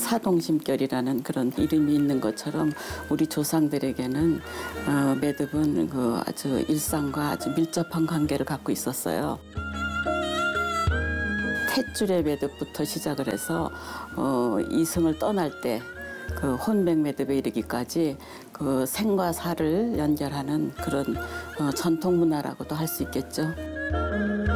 사동심결이라는 그런 이름이 있는 것처럼 우리 조상들에게는 매듭은 그 아주 일상과 아주 밀접한 관계를 갖고 있었어요. 탯줄의 매듭부터 시작을 해서 이승을 떠날 때 그 혼백 매듭에 이르기까지 그 생과 사를 연결하는 그런 전통 문화라고도 할 수 있겠죠.